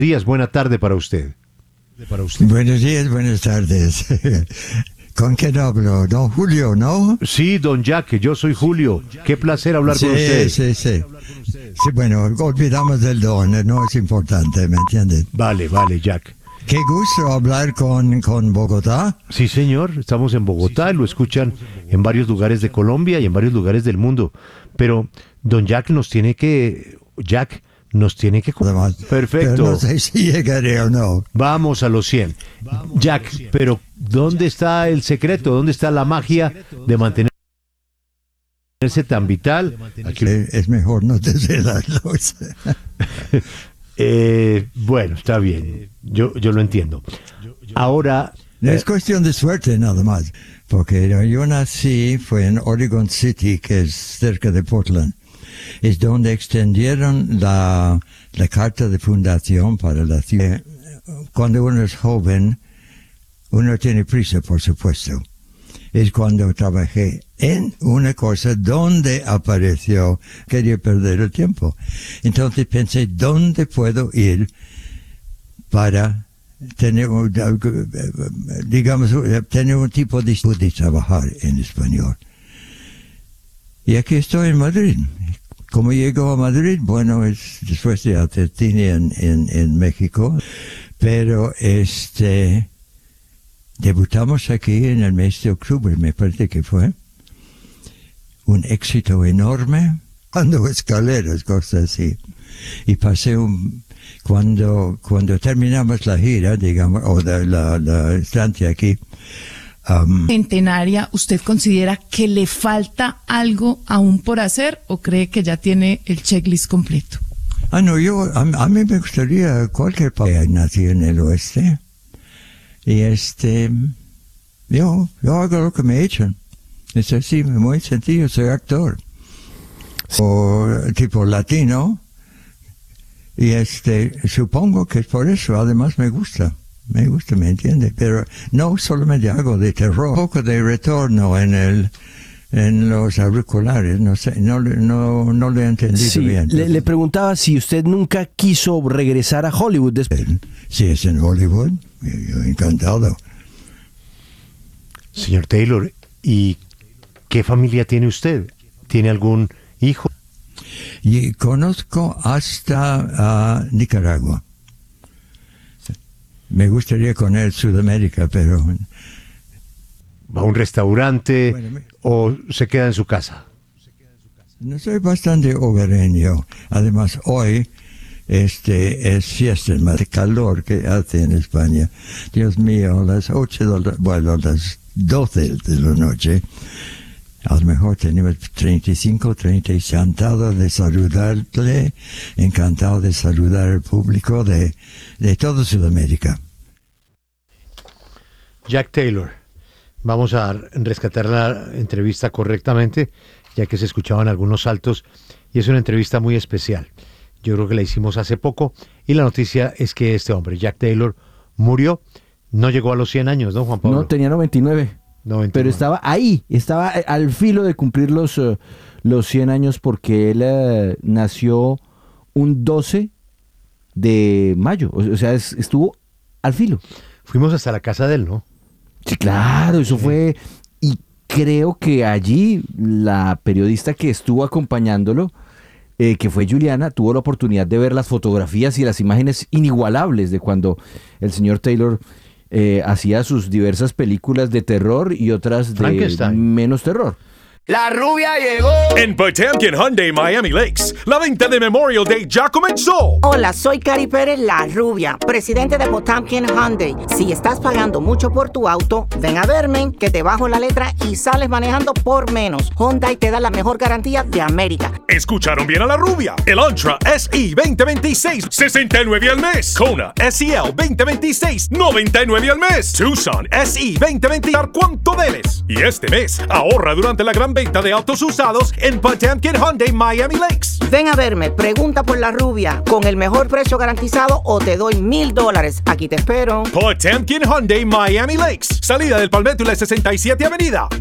días, buena tarde para usted. Buenos días, buenas tardes. ¿Con quién hablo? Don Julio, ¿no? Sí, don Jack, yo soy Julio. Qué placer hablar con usted. Sí, bueno, olvidamos del don, no es importante, ¿me entiendes? Vale, Jack. Qué gusto hablar con Bogotá. Sí, señor, estamos en Bogotá, lo escuchan en varios lugares de Colombia y en varios lugares del mundo. Pero don Jack nos tiene que... Además, Perfecto. Pero no sé si llegaré o no. Vamos a los 100. Jack, pero ¿dónde está el secreto? ¿Dónde está la magia de mantenerse tan vital? Aquí... Es mejor no desvelarlo. Bueno, está bien. Yo lo entiendo. Ahora... Es cuestión de suerte nada más. Porque yo nací, fue en Oregon City, que es cerca de Portland. Es donde extendieron la carta de fundación para la ciudad. Cuando uno es joven, uno tiene prisa, por supuesto. Es cuando trabajé en una cosa donde apareció, quería perder el tiempo. Entonces pensé, ¿dónde puedo ir para tener, digamos, tener un tipo de trabajar en español? Y aquí estoy en Madrid. ¿Cómo llego a Madrid? Bueno, es después de hacer cine en México, pero debutamos aquí en el mes de octubre, me parece que fue. Un éxito enorme, ando escaleras, cosas así. Y pasé cuando terminamos la gira, digamos, o la estancia aquí, centenaria, ¿usted considera que le falta algo aún por hacer o cree que ya tiene el checklist completo? No, a mí me gustaría cualquier país. Nací en el oeste y yo hago lo que me echan. Es así, muy sencillo, soy actor. O tipo latino y supongo que es por eso, además me gusta, ¿me entiende? Pero no solamente hago de terror, un poco de retorno en los auriculares, no sé, no lo he entendido bien. Le preguntaba si usted nunca quiso regresar a Hollywood después. Si es en Hollywood, yo encantado. Señor Taylor, ¿y qué familia tiene usted? ¿Tiene algún hijo? Y conozco hasta Nicaragua. Me gustaría conocer Sudamérica, pero... ¿Va a un restaurante o se queda en su casa? No, soy bastante hogareño. Además, hoy es fiesta, más calor que hace en España. Dios mío, a las 8 las 12 de la noche, a lo mejor tenemos 35, 30, encantado de saludarle, encantado de saludar al público de toda Sudamérica. Jack Taylor, vamos a rescatar la entrevista correctamente, ya que se escuchaban algunos saltos, y es una entrevista muy especial. Yo creo que la hicimos hace poco, y la noticia es que este hombre, Jack Taylor, murió, no llegó a los 100 años, ¿no, Juan Pablo? No, tenía 99. Pero estaba ahí, estaba al filo de cumplir los 100 años porque él nació un 12 de mayo, o sea, estuvo al filo. Fuimos hasta la casa de él, ¿no? Sí, claro, eso fue, y creo que allí la periodista que estuvo acompañándolo, que fue Juliana, tuvo la oportunidad de ver las fotografías y las imágenes inigualables de cuando el señor Taylor... hacía sus diversas películas de terror y otras de menos terror. La rubia llegó. En Potemkin Hyundai Miami Lakes, la venta de Memorial Day ya comenzó. Hola, soy Cari Pérez, la rubia, presidente de Potemkin Hyundai. Si estás pagando mucho por tu auto, ven a verme, que te bajo la letra y sales manejando por menos. Hyundai te da la mejor garantía de América. Escucharon bien a la rubia. El Elantra SE 2026, $69 al mes. Kona SEL 2026, $99 al mes. Tucson SE 2020, ¿cuánto debes? Y este mes, ahorra durante la gran venta de autos usados en Potemkin Hyundai Miami Lakes. Ven a verme, pregunta por la rubia, con el mejor precio garantizado o te doy $1,000. Aquí te espero. Potemkin Hyundai Miami Lakes, salida del Palmetto y la 67 Avenida.